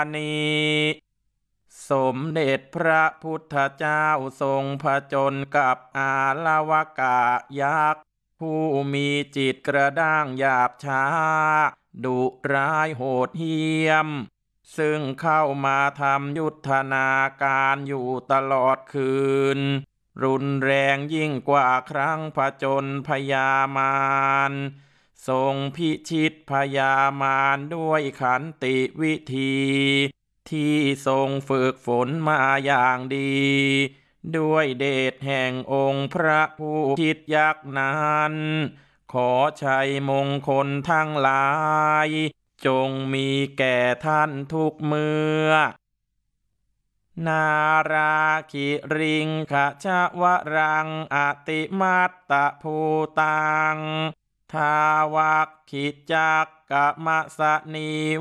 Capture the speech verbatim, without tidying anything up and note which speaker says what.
Speaker 1: นี้สมเด็จพระพุทธเจ้าทรงผจญกับอาลวกะยักษ์ผู้มีจิตกระด้างหยาบช้าดุร้ายโหดเหี้ยมซึ่งเข้ามาทำยุทธนาการอยู่ตลอดคืนรุนแรงยิ่งกว่าครั้งผจญพยามารทรงพิชิตพยามารด้วยขันติวิธีที่ทรงฝึกฝนมาอย่างดีด้วยเดชแห่งองค์พระผู้ชิตยักษ์นั้นขอชัยมงคลทั้งหลายจงมีแก่ท่านทุกเมื่อนาราคิริงขชวรังอติมัตตภูตังทาวักขิจักกะมะสะนี